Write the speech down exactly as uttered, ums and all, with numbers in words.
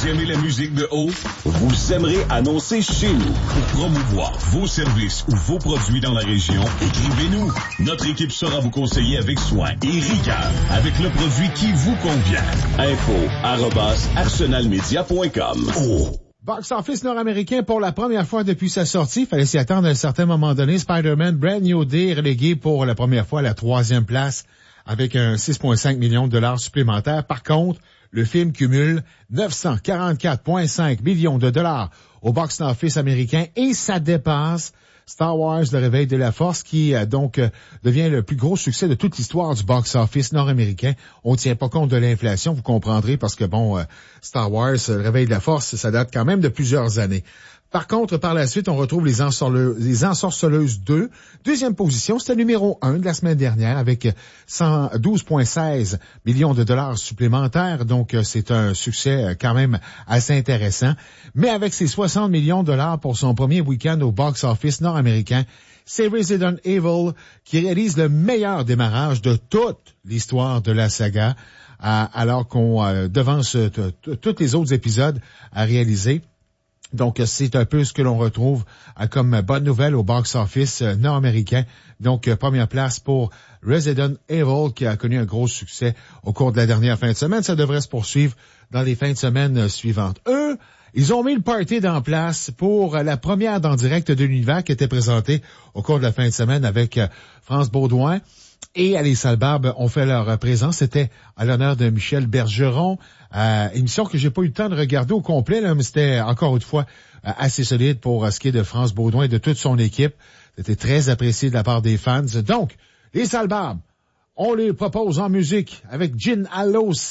Vous aimez la musique de haut? Vous aimerez annoncer chez nous. Pour promouvoir vos services ou vos produits dans la région, écrivez-nous. Notre équipe saura vous conseiller avec soin et rigueur avec le produit qui vous convient. Info arobase arsenalmedia point com. Oh. Box-office nord-américain pour la première fois depuis sa sortie. Fallait s'y attendre à un certain moment donné. Spider-Man Brand New Day relégué pour la première fois à la troisième place avec un six virgule cinq millions de dollars supplémentaires. Par contre, le film cumule neuf cent quarante-quatre virgule cinq millions de dollars au box-office américain et ça dépasse Star Wars, le réveil de la force, qui euh, donc euh, devient le plus gros succès de toute l'histoire du box-office nord-américain. On tient pas compte de l'inflation, vous comprendrez, parce que bon, euh, Star Wars, le réveil de la force, ça date quand même de plusieurs années. Par contre, par la suite, on retrouve les, Ensorle- les Ensorceleuses deux. Deuxième position, c'était numéro un de la semaine dernière avec cent douze virgule seize millions de dollars supplémentaires. Donc, c'est un succès quand même assez intéressant. Mais avec ses soixante millions de dollars pour son premier week-end au box-office nord-américain, c'est Resident Evil qui réalise le meilleur démarrage de toute l'histoire de la saga, alors qu'on euh, devance tous les autres épisodes à réaliser. Donc, c'est un peu ce que l'on retrouve euh, comme bonne nouvelle au box-office euh, nord-américain. Donc, euh, première place pour Resident Evil, qui a connu un gros succès au cours de la dernière fin de semaine. Ça devrait se poursuivre dans les fins de semaine euh, suivantes. Eux, ils ont mis le party en place pour euh, la première d'en direct de l'univers qui était présentée au cours de la fin de semaine avec euh, France Baudouin. Et les Salbarbes ont fait leur présence. C'était à l'honneur de Michel Bergeron. Euh, émission que j'ai pas eu le temps de regarder au complet, là, mais c'était encore une fois euh, assez solide pour euh, ce qui est de France Baudouin et de toute son équipe. C'était très apprécié de la part des fans. Donc, les Salbarbes, on les propose en musique avec Gin Allos.